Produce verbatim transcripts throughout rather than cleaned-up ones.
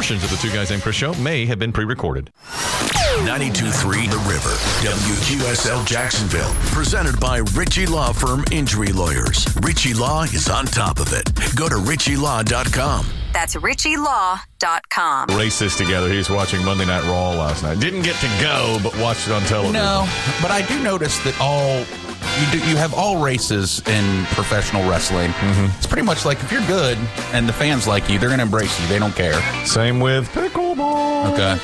portions of the Two Guys Named Chris show may have been pre-recorded. ninety-two point three The River, W Q S L Jacksonville. Presented by Ritchie Law Firm Injury Lawyers. Ritchie Law is on top of it. Go to ritchie law dot com. That's ritchie law dot com. Races together. He was watching Monday Night Raw last night. Didn't get to go, but watched it on television. No, but I do notice that all you do, you have all races in professional wrestling. Mm-hmm. It's pretty much like if you're good and the fans like you, they're going to embrace you. They don't care. Same with pickleball. Okay.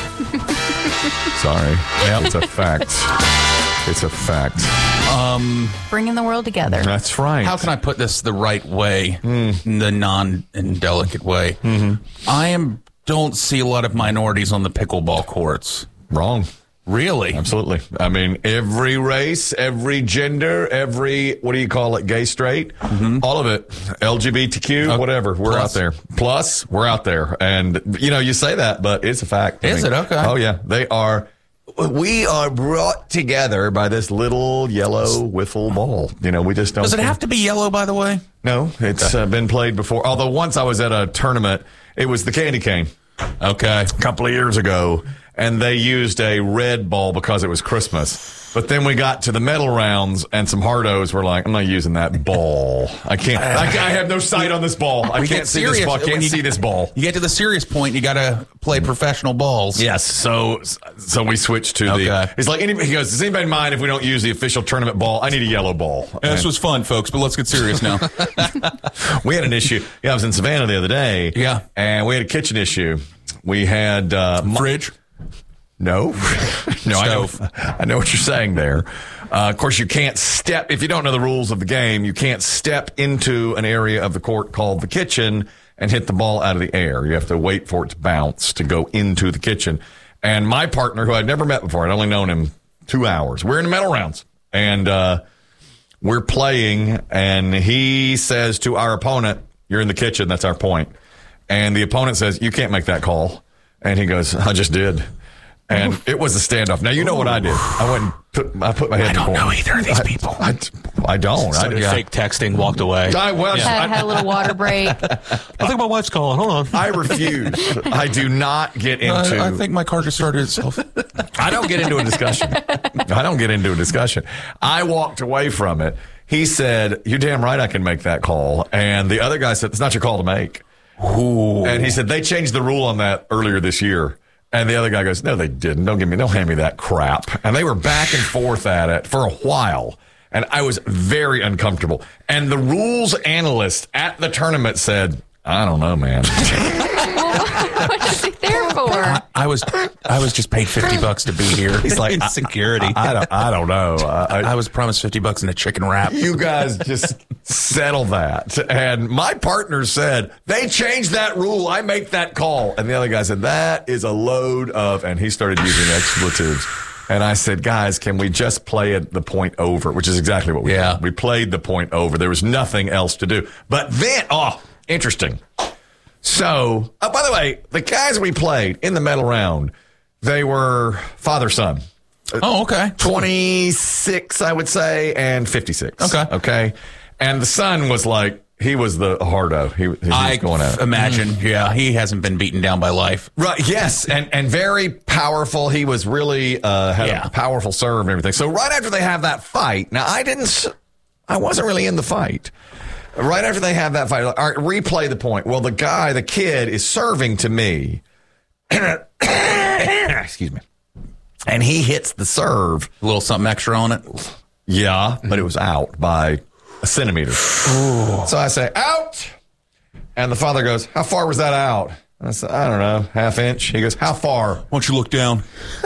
Sorry. Yep. It's a fact. It's a fact. Um, Bringing the world together. That's right. How can I put this the right way, mm. the non-indelicate way? Mm-hmm. I am don't see a lot of minorities on the pickleball courts. Wrong. Really? Absolutely. I mean, every race, every gender, every, what do you call it, gay, straight? Mm-hmm. All of it. L G B T Q, uh, whatever. We're plus. out there. Plus, we're out there. And, you know, you say that, but it's a fact. Is I mean, it? Okay. Oh, yeah. They are. We are brought together by this little yellow wiffle ball. You know, we just don't. Does it have to be yellow, by the way? No, it's uh, been played before. Although once I was at a tournament, it was the candy cane. Okay. A couple of years ago. And they used a red ball because it was Christmas. But then we got to the medal rounds, and some hardos were like, I'm not using that ball. I can't. I, I have no sight on this ball. I we can't see this ball. I can't you, see this ball. You get to the serious point, you got to play professional balls. Yes. So so we switched to okay. the. He's like, anybody, he goes, does anybody mind if we don't use the official tournament ball? I need a yellow ball. Yeah, this was fun, folks, but let's get serious now. We had an issue. Yeah, I was in Savannah the other day. Yeah. And we had a kitchen issue. We had. Uh, Fridge? No, no, I know, I know what you're saying there. Uh, of course, you can't step, if you don't know the rules of the game, you can't step into an area of the court called the kitchen and hit the ball out of the air. You have to wait for it to bounce to go into the kitchen. And my partner, who I'd never met before, I'd only known him two hours. We're in the medal rounds, and uh, we're playing, and he says to our opponent, you're in the kitchen, that's our point. And the opponent says, you can't make that call. And he goes, I just did. And it was a standoff. Now, you know what I did. I went and put, I put my head I in the don't corner. know either of these I, people. I, I don't. So I, yeah. Fake texting, walked away. I, well, yeah. I, had a little water break. I think my wife's calling. Hold on. I refuse. I do not get into. I, I think my car just started itself. I don't get into a discussion. I don't get into a discussion. I walked away from it. He said, you're damn right I can make that call. And the other guy said, it's not your call to make. Ooh. And he said, they changed the rule on that earlier this year. And the other guy goes, no, they didn't. Don't give me, don't hand me that crap. And they were back and forth at it for a while. And I was very uncomfortable. And the rules analyst at the tournament said, I don't know, man. What is he there for? I, I was I was just paid fifty bucks to be here. He's like, insecurity. I, I, I don't, I don't know. I, I was promised fifty bucks and a chicken wrap. You guys just settle that. And my partner said, they changed that rule. I make that call. And the other guy said, that is a load of, and he started using expletives. And I said, guys, can we just play it the point over? Which is exactly what we yeah. did. We played the point over. There was nothing else to do. But then, oh, interesting. So, oh, by the way, the guys we played in the medal round, they were father-son. Oh, okay. twenty-six, I would say, and fifty-six. Okay. Okay. And the son was like, he was the hardo. He, he was I going at it. imagine, mm-hmm. yeah, he hasn't been beaten down by life. Right, yes, and and very powerful. He was really, uh, had yeah. a powerful serve and everything. So right after they have that fight, now I didn't, I wasn't really in the fight. Right after they have that fight, all right, replay the point. Well, the guy, the kid, is serving to me. Excuse me. And he hits the serve. A little something extra on it? Yeah, but it was out by a centimeter. Ooh. So I say, out. And the father goes, how far was that out? And I said, I don't know, half inch. He goes, how far? Why don't you look down?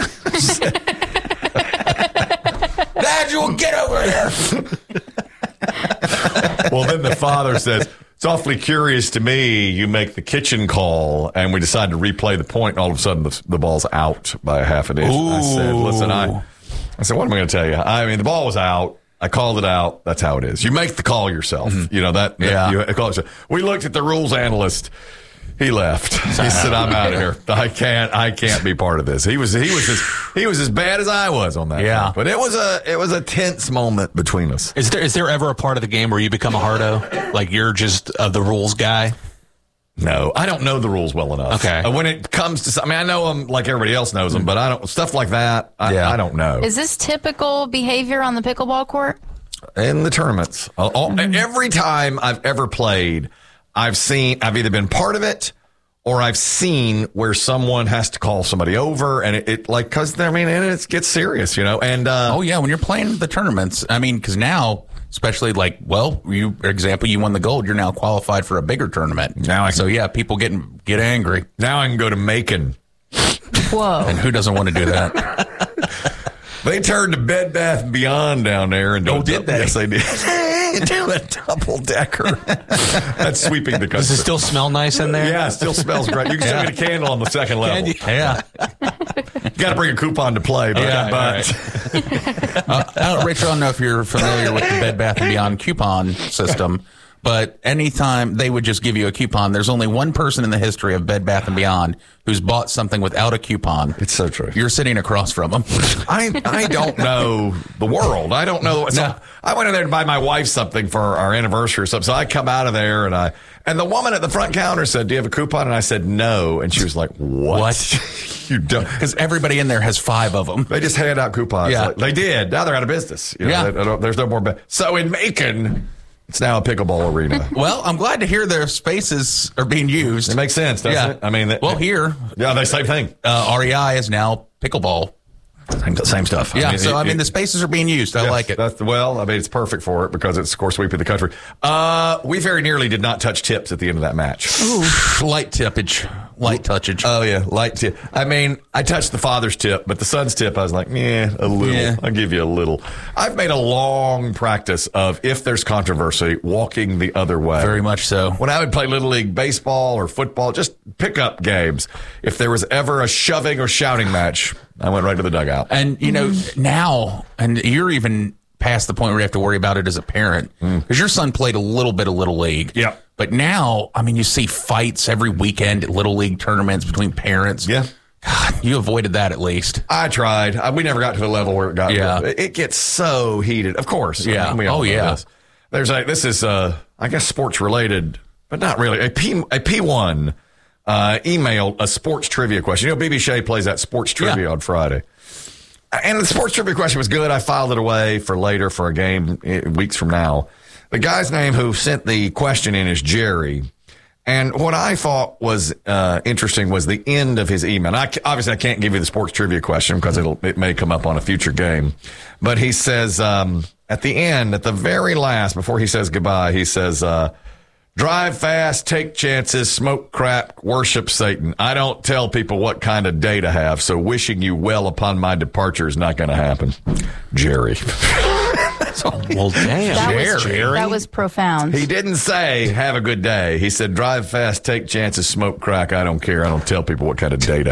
Dad, you will get over here. Well, then the father says, it's awfully curious to me. You make the kitchen call, and we decide to replay the point, and all of a sudden the, the ball's out by a half an inch. Ooh. I said, listen, I, I said, what am I going to tell you? I mean, the ball was out. I called it out. That's how it is. You make the call yourself. Mm-hmm. You know, that, that yeah. you call it yourself. We looked at the rules analyst. He left. He said, I'm out of here. I can't, I can't be part of this. He was, he was as, he was as bad as I was on that. Yeah. Thing. But it was a, it was a tense moment between us. Is there, is there ever a part of the game where you become a hardo? Like you're just uh, the rules guy? No, I don't know the rules well enough. Okay. Uh, when it comes to, I mean, I know them like everybody else knows them, but I don't, stuff like that, I, Yeah. I don't know. Is this typical behavior on the pickleball court? In the tournaments. All, all- Mm-hmm. Every time I've ever played, I've seen, I've either been part of it or I've seen where someone has to call somebody over and it, it like, cause I mean, and it gets serious, you know, and, uh, Oh, yeah, when you're playing the tournaments, I mean, because now, especially like, well, you, for example, you won the gold, you're now qualified for a bigger tournament. Now I can- so, yeah, people getting get angry. now I can go to Macon. Whoa. And who doesn't want to do that? They turned to Bed Bath and Beyond down there and Oh, did they? Yes, they did. Do a double decker. That's sweeping the country. Does it still smell nice in there? Yeah, it still smells great. You can still get a candle on the second level. You yeah. got to bring a coupon to play, but, Yeah, but uh, I don't, Rich, I don't know if you're familiar with the Bed Bath and Beyond coupon system, but anytime they would just give you a coupon, there's only one person in the history of Bed Bath and Beyond who's bought something without a coupon. it's so true. You're sitting across from them. I I don't know the world. I don't know. So No. I went in there to buy my wife something for our anniversary or something. So I come out of there and I and the woman at the front counter said, "Do you have a coupon?" And I said, "No." And she was like, "What? What? You don't?" Because everybody in there has five of them. They just hand out coupons. Yeah. Like, they did. Now they're out of business. You know, Yeah. they- they don't- there's no more. Be- so in Macon, it's now a pickleball arena. Well, I'm glad to hear their spaces are being used. It makes sense, doesn't Yeah. it? I mean, well, here, yeah, they same thing. uh, R E I is now pickleball. Same, same stuff. Yeah, so it- I mean, it- the spaces are being used. I yes, like it. That's, well, I mean, it's perfect for it because it's, of course, sweeping the country. Uh, we very nearly did not touch tips at the end of that match. Light tippage, light touchage. Oh, yeah, light tip. I mean, I touched the father's tip, but the son's tip, I was like, yeah, a little. Yeah. I'll give you a little. I've made a long practice of, if there's controversy, walking the other way. Very much so. When I would play Little League baseball or football, just pickup games, if there was ever a shoving or shouting match, I went right to the dugout. And, you know, now, and you're even past the point where you have to worry about it as a parent because your son played a little bit of Little League. Yeah. But now, I mean, you see fights every weekend at Little League tournaments between parents. Yeah. God, you avoided that at least. I tried. I, we never got to the level where it got. Yeah. It, it gets so heated. Of course. Yeah. I mean, we all Oh, know yeah. this. There's a. This is uh. I guess sports related, but not really. A P a P one uh, emailed a sports trivia question. You know, B B Shea plays that sports trivia Yeah. on Friday. And the sports trivia question was good. I filed it away for later for a game eh, weeks from now. The guy's name who sent the question in is Jerry. And what I thought was uh, interesting was the end of his email. I, obviously, I can't give you the sports trivia question because it'll it may come up on a future game. But he says um, at the end, at the very last, before he says goodbye, he says, uh, "Drive fast, take chances, smoke crack, worship Satan. I don't tell people what kind of day to have, so wishing you well upon my departure is not going to happen." Jerry. Well, damn. That was, Jerry. that was profound. He didn't say, "Have a good day." He said, "Drive fast, take chances, smoke crack. I don't care. I don't tell people what kind of day to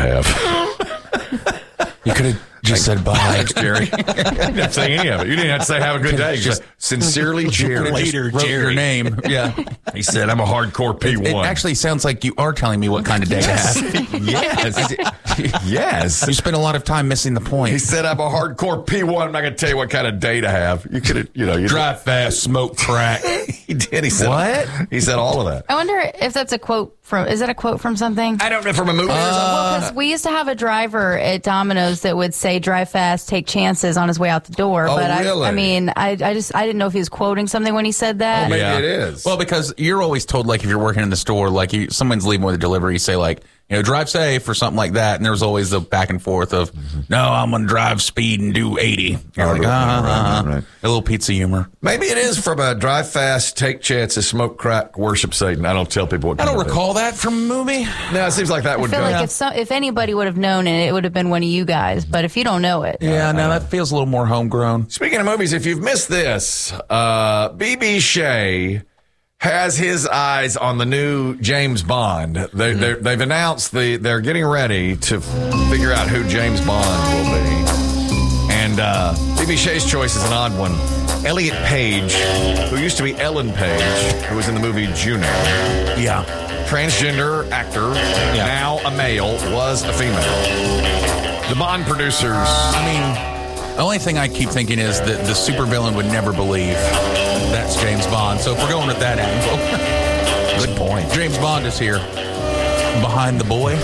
have." You could have just said bye. Thanks, Jerry. You didn't have to say any of it. You didn't have to say, "Have a good day." You just sincerely, Jerry. Later, Wrote your Jerry. name. Yeah. He said, "I'm a hardcore P one." It actually sounds like you are telling me what kind of day to have. yes. Yes. You spent a lot of time missing the He point. said, "I'm a hardcore P one. I'm not going to tell you what kind of day to have." You could have, you know, you Drive fast, smoke crack. He did. He said What? He said all of that. I wonder if that's a quote from, is that a quote from something? I don't know from a movie. or something. Well, because we used to have a driver at Domino's that would say "drive fast, take chances" on his way out the door. Oh, but really? I, I mean, I, I just I didn't know if he was quoting something when he said that. Maybe it is. Well, because you're always told, like, if you're working in the store, like, you, someone's leaving with a delivery, you say, like, you know, drive safe or something like that. And there's always the back and forth of, no, I'm going to drive speed and do eighty. You're Oh, like, right, ah, right, ah, right, right. a little pizza humor. Maybe it is from a drive fast, take chances, smoke crack, worship Satan. I don't tell people what I kind don't of day. recall that from a movie. No, it seems like that I would feel go. like if some, if anybody would have known it, it would have been one of you guys. But if you don't know it, Yeah, no, that feels a little more homegrown. Speaking of movies, if you've missed this, uh, B B Shea has his eyes on the new James Bond. They, they're- they've announced the they're getting ready to figure out who James Bond will be. And uh, B B Shea's choice is an odd one. Elliot Page, who used to be Ellen Page, who was in the movie Juno. Yeah. Transgender actor, now a male, was a female. The Bond producers. I mean, the only thing I keep thinking is that the supervillain would never believe that's James Bond. So if we're going with that angle, Good point. James Bond is here. Behind the boy.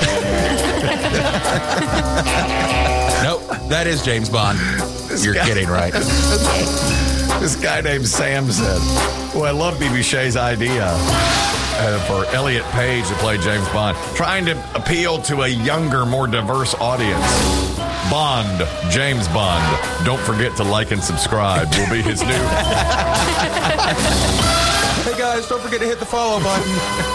Nope, that is James Bond. This You're guy- kidding, right? This guy named Sam said, well, I love B B Shay's idea uh, for Elliot Page to play James Bond, trying to appeal to a younger, more diverse audience. Bond, James Bond. Don't forget to like and subscribe. Will be his new... Hey, guys, don't forget to hit the follow button.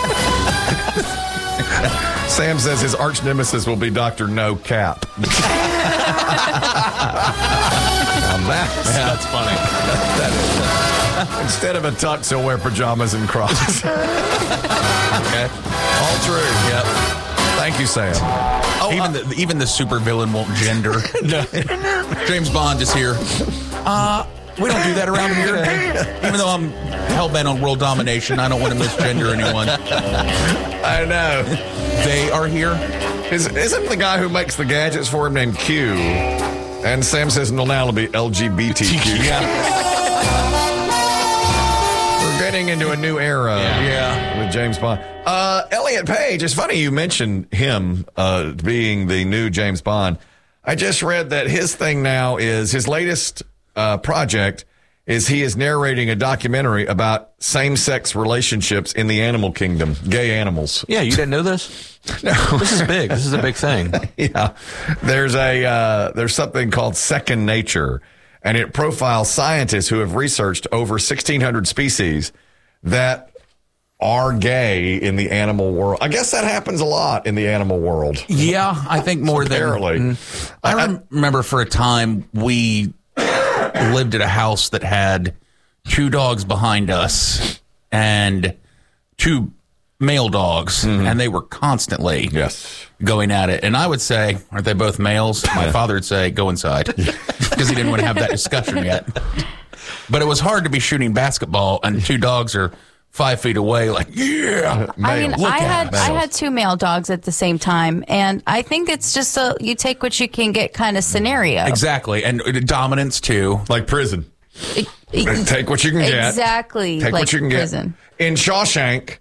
Sam says his arch nemesis will be Doctor No Cap. Now that's, Yeah, that's funny. that is. Instead of a tux, he'll wear pajamas and Crocs. Okay. All true. Yep. Thank you, Sam. Oh, even the even the supervillain won't gender. James Bond is here. Uh, we don't do that around here. Even though I'm hell bent on world domination, I don't want to misgender anyone. I know. They are here. Is, isn't the guy who makes the gadgets for him named Q? And Sam says, no, now it'll be L G B T Q. We're getting into a new era Yeah. with James Bond. Uh, Elliot Page, it's funny you mentioned him uh, being the new James Bond. I just read that his thing now is his latest uh, project is he is narrating a documentary about same-sex relationships in the animal kingdom, gay animals. Yeah, you didn't know this? No. This is big. This is a big thing. Yeah, there's a uh, there's something called Second Nature, and it profiles scientists who have researched over sixteen hundred species that are gay in the animal world. I guess that happens a lot in the animal world. Yeah, I think more Apparently. than. I rem- remember for a time we lived at a house that had two dogs behind us and two male dogs, and they were constantly Yes. going at it. And I would say, aren't they both males? My father would say, go inside, because he didn't want to have that discussion yet. But it was hard to be shooting basketball, and two dogs are five feet away, like, yeah. I mean, Male. I Look had at I males. had two male dogs at the same time, and I think it's just a you take what you can get kind of scenario. Exactly. And dominance, too. Like prison. It- it- Take what you can get. Exactly. Take like what you can prison. get. In Shawshank,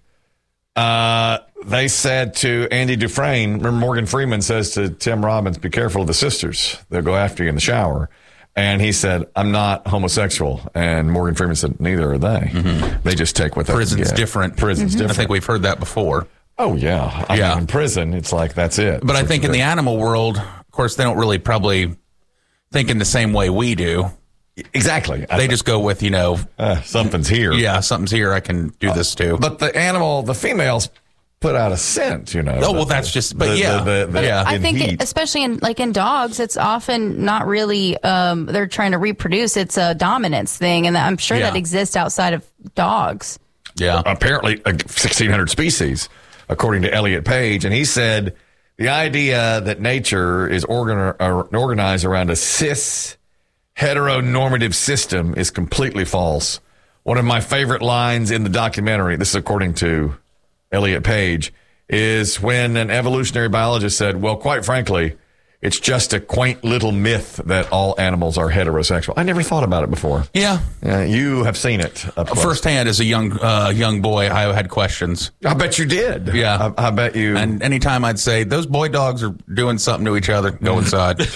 uh, they said to Andy Dufresne, remember Morgan Freeman says to Tim Robbins, be careful of the sisters. They'll go after you in the shower. And he said, I'm not homosexual. And Morgan Freeman said, neither are they. They just take what they Prison's can get. different. Prison's different. I think we've heard that before. Oh, yeah. I Yeah. mean, in prison, it's like, that's it. But I That's think what in they- the animal world, of course, they don't really probably think in the same way we do. Exactly. I They think, just go with, you know, uh, something's here. yeah, something's here. I can do this too. But the animal, the females put out a scent, you know. Oh, well, The- that's just- but the- yeah. the- the- the- Yeah. I in think, heat. it, especially in like in dogs, it's often not really. Um, they're trying to reproduce. It's a dominance thing, and I'm sure Yeah. that exists outside of dogs. yeah. apparently uh, sixteen hundred species, according to Elliot Page. And he said the idea that nature is organ- uh, organized around a cis heteronormative system is completely false. One of my favorite lines in the documentary, this is according to Elliot Page, is when an evolutionary biologist said, well, quite frankly, it's just a quaint little myth that all animals are heterosexual. I never thought about it before. Yeah. Uh, you have seen it up close. Firsthand, as a young uh, young boy, I had questions. I bet you did. Yeah. I, I bet you. And anytime I'd say, those boy dogs are doing something to each other, go inside.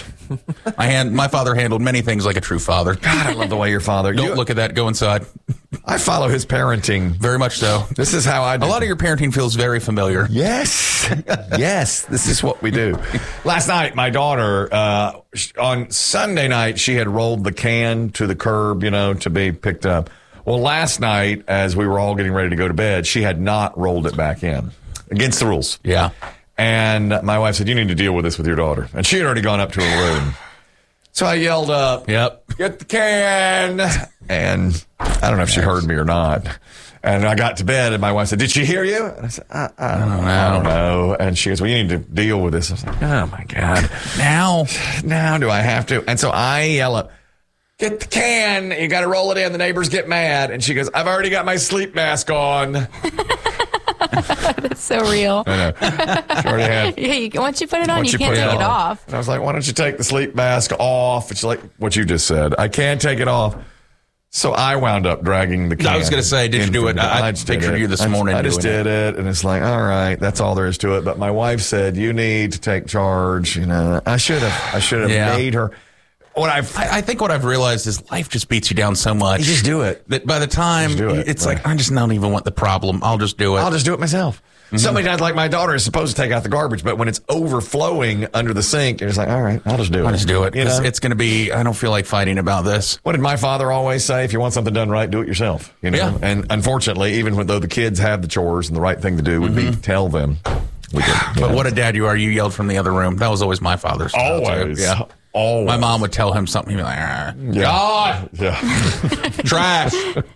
I hand, my father handled many things like a true father. God, I love the way your father. Don't you- look at that, go inside. I follow his parenting. Very much so. This is how I do. A lot of your parenting feels very familiar. Yes. Yes. This is what we do. Last night, my daughter, uh, sh- on Sunday night, she had rolled the can to the curb, you know, to be picked up. Well, last night, as we were all getting ready to go to bed, she had not rolled it back in against the rules. Yeah. And my wife said, you need to deal with this with your daughter. And she had already gone up to her room. So I yelled up, Yep. get the can. And I don't know if she heard me or not. And I got to bed and my wife said, did she hear you? And I said, I, I, don't, know. I don't know. And she goes, well, you need to deal with this. I was like, oh my God. Now, Now do I have to? And so I yell up, get the can. You got to roll it in. The neighbors get mad. And she goes, I've already got my sleep mask on. It's so real. I know. She already had. Yeah, you, once you put it on, Once you can't put take it on. off. And I was like, why don't you take the sleep mask off? It's like what you just said. I can't take it off. So I wound up dragging the can. I was going to say, did you do it? I, I just pictured did you it. this I morning just, I just doing did it. it, and it's like, all right, that's all there is to it. But my wife said, you need to take charge. You know, I should have, I should have Yeah. made her. What I've, I, I think what I've realized is life just beats you down so much. You just do it. That by the time Just do it, it's right. like, I just don't even want the problem. I'll just do it. I'll just do it myself. Mm-hmm. So many times, like my daughter is supposed to take out the garbage, but when it's overflowing under the sink, you're just like, all right, I'll just do it. I'll just do it. You Because know? it's going to be, I don't feel like fighting about this. What did my father always say? If you want something done right, do it yourself. You know. Yeah. And unfortunately, even when, though the kids have the chores and the right thing to do would be tell them. We did, you But know. what a dad you are. You yelled from the other room. That was always my father's style, too. Always. Yeah. Always. My mom would tell him something. He'd be like, ah, Yeah. God, Yeah. trash.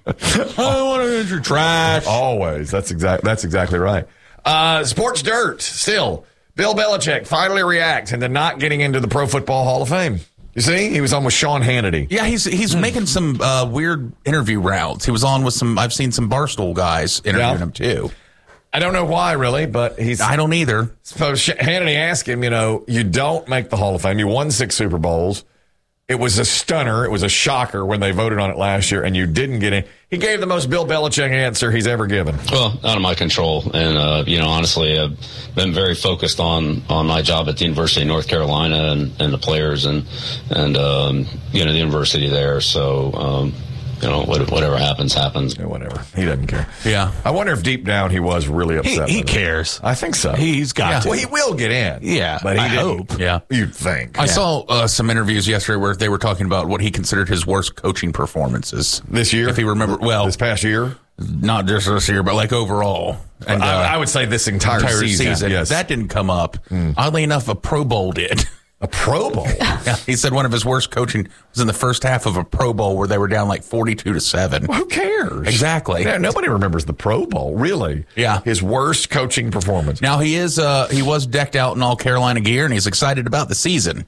I don't want to enter trash. Always. That's exact. That's exactly right. Uh, sports dirt. Still, Bill Belichick finally reacts into not getting into the Pro Football Hall of Fame. You see, he was on with Sean Hannity. Yeah, he's he's making some uh, weird interview routes. He was on with some, I've seen some Barstool guys interviewing Yeah. him, too. I don't know why, really, but he's. I don't either. So Sh- Hannity asked him, you know, you don't make the Hall of Fame. You won six Super Bowls. It was a stunner. It was a shocker when they voted on it last year, and you didn't get in. He gave the most Bill Belichick answer he's ever given. Well, out of my control, and uh, you know, honestly, I've been very focused on on my job at the University of North Carolina and, and the players and and um, you know the university there. So. Um, You know, whatever happens, happens. Yeah, whatever. He doesn't care. Yeah. I wonder if deep down he was really He, upset. he with it. cares. I think so. He's got Yeah. to. Well, he will get in. Yeah, but he I didn't. hope. Yeah. You'd think. I saw uh, some interviews yesterday where they were talking about what he considered his worst coaching performances. This year? If he remember, well, This past year? not just this year, but like overall. And, uh, I, I would say this entire, entire season. season. Yes. That didn't come up. Oddly enough, a Pro Bowl did. A Pro Bowl? Yeah, he said one of his worst coaching was in the first half of a Pro Bowl where they were down like forty-two to seven. Who cares? Exactly. Yeah, nobody remembers the Pro Bowl, really. Yeah. His worst coaching performance. Now he is uh, he was decked out in all Carolina gear and he's excited about the season.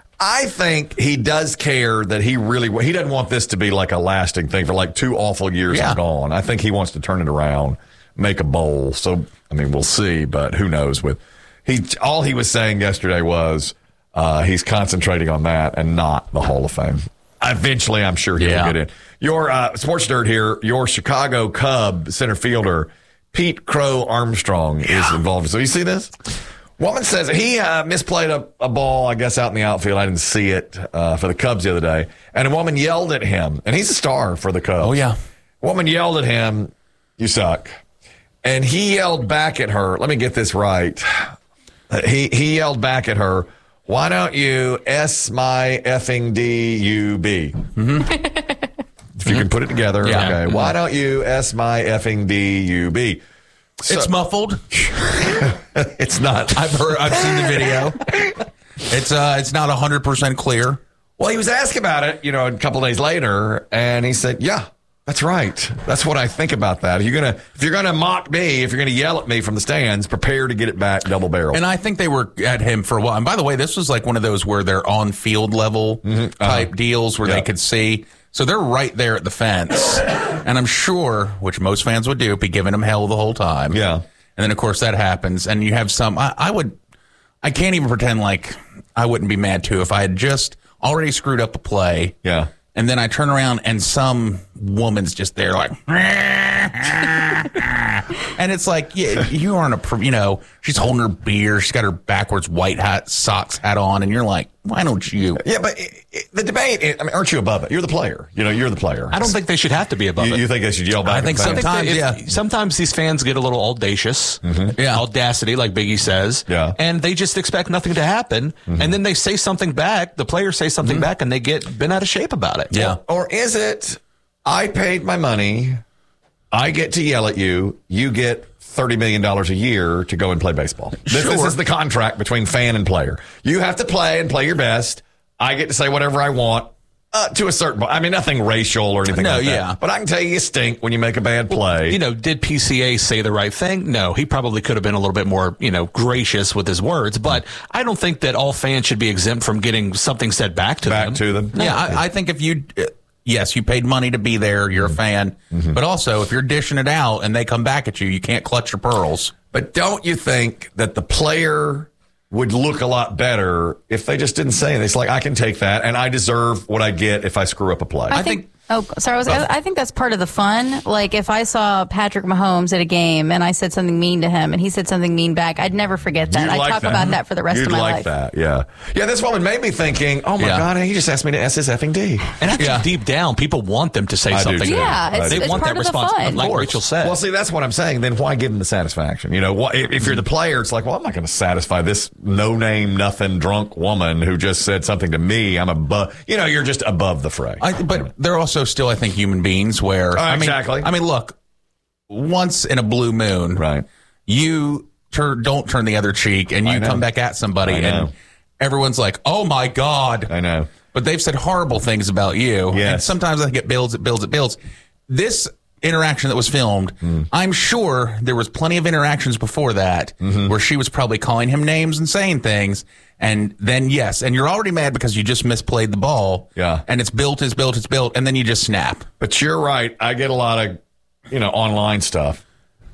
I think he does care that he really, he doesn't want this to be like a lasting thing for like two awful years Yeah. and gone. I think he wants to turn it around, make a bowl. So, I mean, we'll see, but who knows with he, all he was saying yesterday was, uh, he's concentrating on that and not the Hall of Fame. Eventually, I'm sure he'll Yeah. get in. Your, uh, sports dirt here, your Chicago Cub center fielder, Pete Crow Armstrong is involved. So you see this? Woman says he uh, misplayed a, a ball, I guess, out in the outfield. I didn't see it uh, for the Cubs the other day. And a woman yelled at him, and he's a star for the Cubs. Oh, yeah. Woman yelled at him, "You suck." And he yelled back at her. Let me get this right. Uh, He he yelled back at her, "Why don't you S my effing D U B?" If you can put it together, Yeah. okay. Mhm. Why don't you S my effing D U B? So- It's muffled. It's not. I've heard. I've seen the video. It's uh, it's not a hundred percent clear. Well, he was asked about it, you know, a couple days later, and he said, "Yeah, that's right. That's what I think about that. If you're gonna, if you're gonna mock me, if you're gonna yell at me from the stands, prepare to get it back double barrel." And I think they were at him for a while. And by the way, this was like one of those where they're on field level type deals where Yeah. they could see. So they're right there at the fence. And I'm sure, which most fans would do, be giving him hell the whole time. Yeah. And then, of course, that happens. And you have some, I, I would, I can't even pretend like I wouldn't be mad too if I had just already screwed up a play. Yeah. And then I turn around and some woman's just there like, and it's like, yeah, you aren't a, pro- you know, she's holding her beer. She's got her backwards white hat, socks hat on. And you're like, why don't you? Yeah, but it, it, the debate, it, I mean, aren't you above it? You're the player. You know, you're the player. I don't think they should have to be above you, it. you think they should yell back? I think at the fans? sometimes- If- yeah. Sometimes these fans get a little audacious, Yeah. audacity, like Biggie says, Yeah. and they just expect nothing to happen, and then they say something back. The players say something back, and they get bent out of shape about it. Yeah. Or is it, I paid my money, I get to yell at you, you get thirty million dollars a year to go and play baseball. This, this Sure. is the contract between fan and player. You have to play and play your best. I get to say whatever I want uh, to a certain point. I mean, nothing racial or anything No, like that. yeah. But I can tell you, you stink when you make a bad play. You know, did P C A say the right thing? No, he probably could have been a little bit more, you know, gracious with his words, but I don't think that all fans should be exempt from getting something said back to back them. to them. Yeah. I, I think if you, uh, yes, you paid money to be there. You're a fan. But also, if you're dishing it out and they come back at you, you can't clutch your pearls. But don't you think that the player would look a lot better if they just didn't say anything? It's like, I can take that, and I deserve what I get if I screw up a play. I think Oh, sorry. I, was, I, I think that's part of the fun. Like, if I saw Patrick Mahomes at a game and I said something mean to him and he said something mean back, I'd never forget that. You'd I'd like talk that. about that for the rest You'd of my like life. that, yeah. Yeah, that's what made me thinking, oh, my Yeah. God, he just asked me to S his effing D. And I think Yeah. deep down, people want them to say I do something. too. Yeah, I it's, do. They it's want part that of the response, fun. like course. Rachel said. Well, see, that's what I'm saying. Then why give them the satisfaction? You know, what, if, if you're the player, it's like, well, I'm not going to satisfy this no-name, nothing drunk woman who just said something to me. I'm above, you know, you're just above the fray. I, but they're also still, I think, human beings where. Uh, I mean, exactly. I mean, look, once in a blue moon, Right. you tur- don't turn the other cheek and I you know. come back at somebody I know. and everyone's like, oh my God. I know. But they've said horrible things about you. Yes. And sometimes I think it builds, it builds, it builds. This interaction that was filmed, Mm. I'm sure there was plenty of interactions before that Mm-hmm. where she was probably calling him names and saying things. And then, yes, and you're already mad because you just misplayed the ball. Yeah. And it's built, it's built, it's built. And then you just snap. But you're right. I get a lot of, you know, online stuff.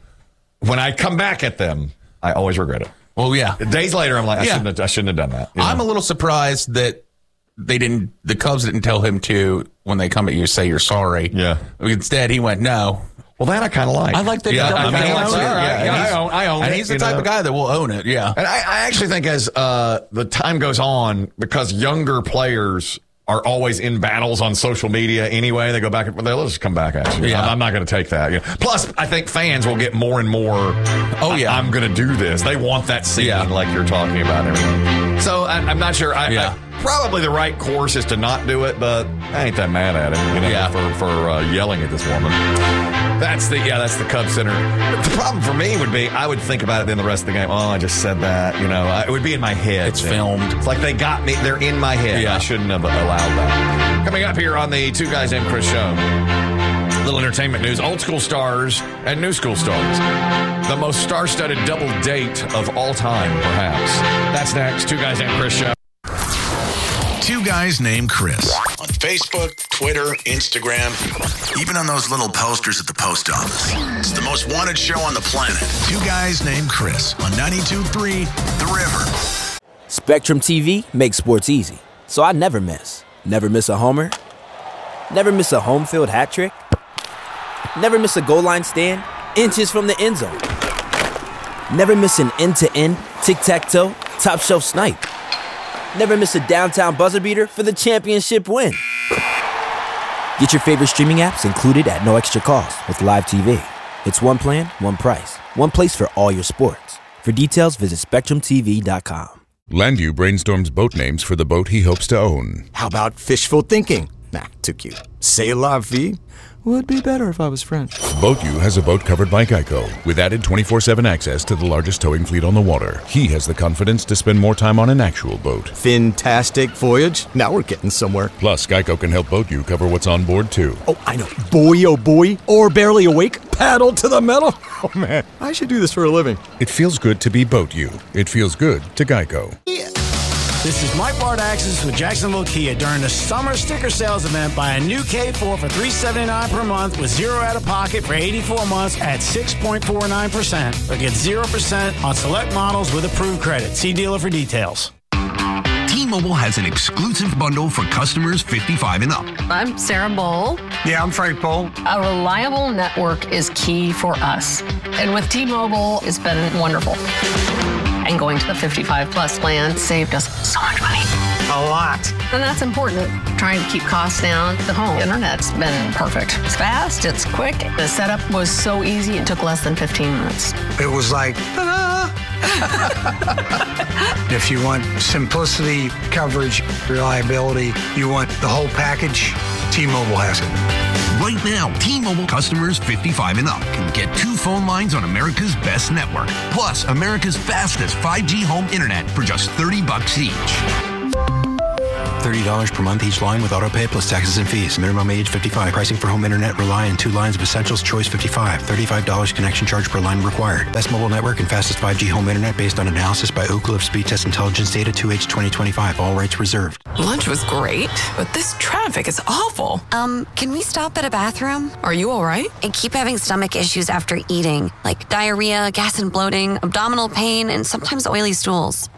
When I come back at them, I always regret it. Well, yeah. Days later, I'm like, I, Yeah. shouldn't, have, I shouldn't have done that. you know? I'm a little surprised that they didn't, the Cubs didn't tell him to, when they come at you, say you're sorry. Yeah. Instead, he went, no. Well, that I kind of like. I like that. Yeah, he I doubled mean, down. he wants to- All right, yeah, yeah, and I he's- own- I own And it, he's the you type know? of guy that will own it. Yeah. And I, I actually think as uh, the time goes on, because younger players are always in battles on social media anyway, they go back and well, let's just come back at you. Yeah. I'm, I'm not going to take that. You know? Plus, I think fans will get more and more. Oh, yeah. I, am going to do this. They want that scene Yeah. like you're talking about. And everything. So I, I'm not sure. I, Yeah. I, probably the right course is to not do it, but I ain't that mad at him. You know, Yeah. for for uh, yelling at this woman. That's the yeah, that's the Cubs center. But the problem for me would be I would think about it then the rest of the game. Oh, I just said that. You know, I, it would be in my head. It's then. filmed. It's like they got me. They're in my head. Yeah. I shouldn't have allowed that. Coming up here on the Two Guys Named Chris show, little entertainment news: old school stars and new school stars. The most star-studded double date of all time, perhaps. That's next. Two Guys Named Chris show. Two Guys Named Chris. On Facebook, Twitter, Instagram, even on those little posters at the post office. It's the most wanted show on the planet. Two Guys Named Chris on ninety-two point three The River. Spectrum T V makes sports easy, so I never miss. Never miss a homer. Never miss a home field hat trick. Never miss a goal line stand inches from the end zone. Never miss an end-to-end, tic-tac-toe, top-shelf snipe. Never miss a downtown buzzer beater for the championship win. Get your favorite streaming apps included at no extra cost with Live T V. It's one plan, one price, one place for all your sports. For details, visit spectrum t v dot com. Landview brainstorms boat names for the boat he hopes to own. How about fishful thinking? Nah, too cute. C'est la vie? Would be better if I was French. BoatU has a boat covered by Geico with added twenty-four seven access to the largest towing fleet on the water. He has the confidence to spend more time on an actual boat. Fantastic voyage. Now we're getting somewhere. Plus, Geico can help BoatU cover what's on board, too. Oh, I know. Boy, oh boy. Or barely awake. Paddle to the metal. Oh, man. I should do this for a living. It feels good to be BoatU. It feels good to Geico. This is Mike Bardaxis with Jacksonville Kia. During the summer sticker sales event, buy a new K four for three hundred seventy-nine dollars per month with zero out of pocket for eighty-four months at six point four nine percent. Or get zero percent on select models with approved credit. See dealer for details. T-Mobile has an exclusive bundle for customers fifty-five and up. I'm Sarah Bowl. Yeah, I'm Frank Bowl. A reliable network is key for us. And with T-Mobile, it's been wonderful. And going to the fifty-five plus plan saved us so much money. A lot. And that's important. Trying to keep costs down. The home internet's been perfect. It's fast, it's quick. The setup was so easy, it took less than fifteen minutes. It was like, ta-da! If you want simplicity, coverage, reliability, you want the whole package, T-Mobile has it. Right now, T-Mobile customers fifty-five and up can get two phone lines on America's best network, plus America's fastest five G home internet for just thirty bucks each. thirty dollars per month each line with autopay plus taxes and fees. Minimum age fifty-five. Pricing for home internet rely on two lines of Essentials Choice fifty-five. thirty-five dollars connection charge per line required. Best mobile network and fastest five G home internet based on analysis by Ookla of Speed Test Intelligence Data two H twenty twenty-five. All rights reserved. Lunch was great, but this traffic is awful. Um, can we stop at a bathroom? Are you all right? I keep having stomach issues after eating, like diarrhea, gas and bloating, abdominal pain, and sometimes oily stools.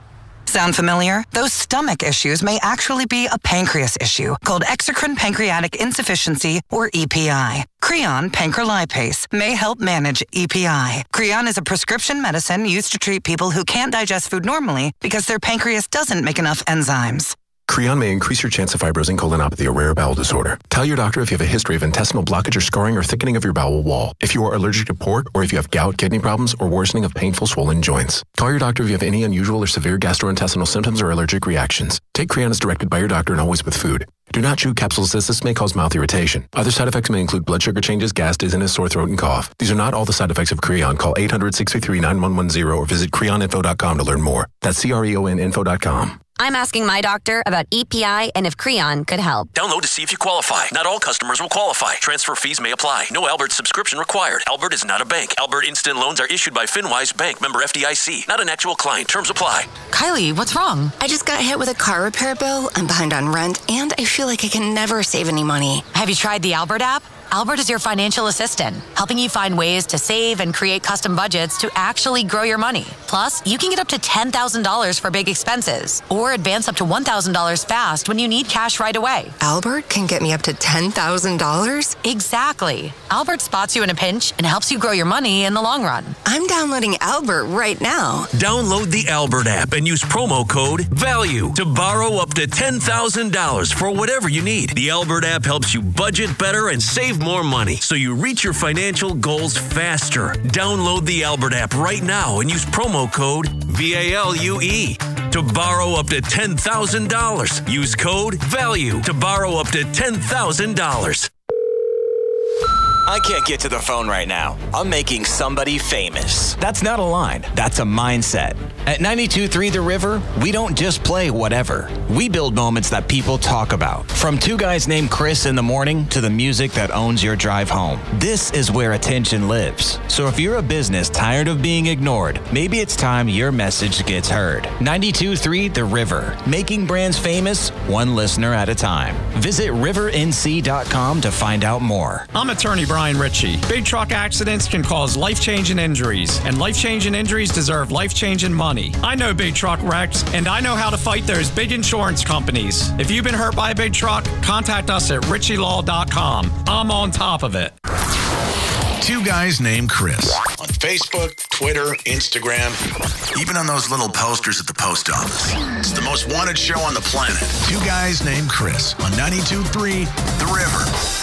Sound familiar? Those stomach issues may actually be a pancreas issue called exocrine pancreatic insufficiency, or E P I. Creon pancrelipase may help manage E P I. Creon is a prescription medicine used to treat people who can't digest food normally because their pancreas doesn't make enough enzymes. Creon may increase your chance of fibrosing colonopathy, a rare bowel disorder. Tell your doctor if you have a history of intestinal blockage or scarring or thickening of your bowel wall, if you are allergic to pork, or if you have gout, kidney problems, or worsening of painful swollen joints. Call your doctor if you have any unusual or severe gastrointestinal symptoms or allergic reactions. Take Creon as directed by your doctor and always with food. Do not chew capsules as this may cause mouth irritation. Other side effects may include blood sugar changes, gas, dizziness, sore throat, and cough. These are not all the side effects of Creon. Call eight hundred, six three three, nine one one zero or visit creon info dot com to learn more. That's C R E O N info dot com. I'm asking my doctor about E P I and if Creon could help. Download to see if you qualify. Not all customers will qualify. Transfer fees may apply. No Albert subscription required. Albert is not a bank. Albert Instant Loans are issued by FinWise Bank, member F D I C. Not an actual client. Terms apply. Kylie, what's wrong? I just got hit with a car repair bill. I'm behind on rent, and I feel like I can never save any money. Have you tried the Albert app? Albert is your financial assistant, helping you find ways to save and create custom budgets to actually grow your money. Plus, you can get up to ten thousand dollars for big expenses or advance up to one thousand dollars fast when you need cash right away. Albert can get me up to ten thousand dollars? Exactly. Albert spots you in a pinch and helps you grow your money in the long run. I'm downloading Albert right now. Download the Albert app and use promo code VALUE to borrow up to ten thousand dollars for whatever you need. The Albert app helps you budget better and save more money so you reach your financial goals faster. Download the Albert app right now and use promo code V A L U E to borrow up to ten thousand dollars. Use code VALUE to borrow up to ten thousand dollars. I can't get to the phone right now. I'm making somebody famous. That's not a line. That's a mindset. At ninety-two point three The River, we don't just play whatever. We build moments that people talk about. From Two Guys Named Chris in the morning to the music that owns your drive home. This is where attention lives. So if you're a business tired of being ignored, maybe it's time your message gets heard. ninety-two point three The River, making brands famous one listener at a time. Visit river n c dot com to find out more. I'm attorney Brian Ritchie. Big truck accidents can cause life-changing injuries, and life-changing injuries deserve life-changing money. I know big truck wrecks, and I know how to fight those big insurance companies. If you've been hurt by a big truck, contact us at ritchie law dot com. I'm on top of it. Two Guys Named Chris. On Facebook, Twitter, Instagram, even on those little posters at the post office. It's the most wanted show on the planet. Two Guys Named Chris on ninety-two point three The River.